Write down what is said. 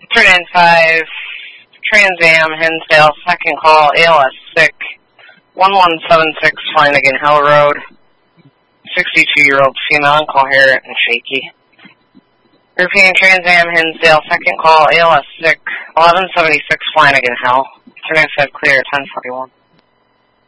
Turn in 5, Trans Am, Hinsdale, second call, ALS sick, 1176 Flanagan Hill Road, 62-year-old female on call here and shaky. Repeating Trans Am, Hinsdale, second call, ALS sick, 1176 Flanagan Hill, turn in 5 clear, 1041.